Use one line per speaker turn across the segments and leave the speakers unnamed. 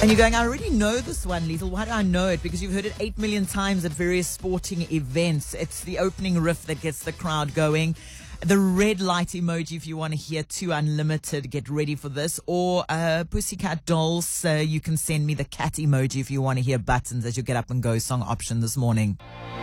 And you're going, I already know this one, Liesl. Why do I know it? Because you've heard it 8 million times at various sporting events. It's the opening riff that gets the crowd going. The red light emoji if you want to hear 2 Unlimited, get ready for this. Or Pussycat Dolls, you can send me the cat emoji if you want to hear Buttons as you get up and go song option this morning.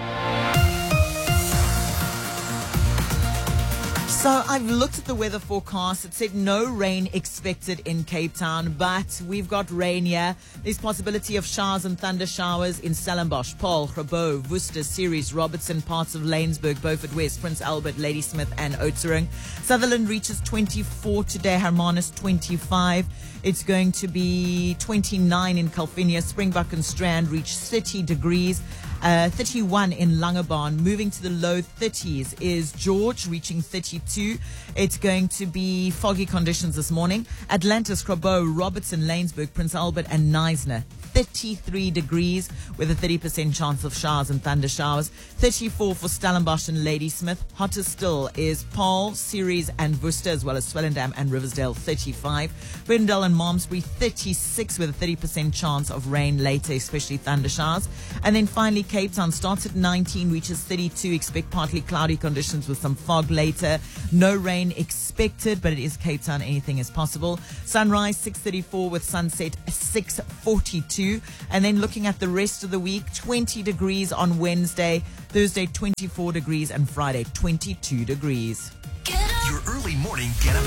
So I've looked at the weather forecast. It said no rain expected in Cape Town, but we've got rain here. There's possibility of showers and thunder showers in Stellenbosch, Paarl, Grabouw, Worcester, Ceres, Robertson, parts of Laingsburg, Beaufort West, Prince Albert, Ladysmith and Oudtshoorn. Sutherland reaches 24 today, Hermanus 25. It's going to be 29 in Calvinia. Springbok and Strand reach 30 degrees. 31 in Langebaan. Moving to the low 30s is George, reaching 32. It's going to be foggy conditions this morning. Atlantis, Grabouw, Robertson, Laingsburg, Prince Albert and Knysna. 33 degrees with a 30% chance of showers and thunder showers. 34 for Stellenbosch and Ladysmith. Hotter still is Paarl, Ceres and Worcester, as well as Swellendam and Riversdale, 35. Brendel and Malmesbury, 36 with a 30% chance of rain later, especially thunder showers. And then finally, Cape Town starts at 19, reaches 32. Expect partly cloudy conditions with some fog later. No rain expected, but it is Cape Town. Anything is possible. Sunrise 6:34 with sunset 6:42. And then looking at the rest of the week, 20 degrees on Wednesday, Thursday 24 degrees, and Friday 22 degrees.
Your early morning get up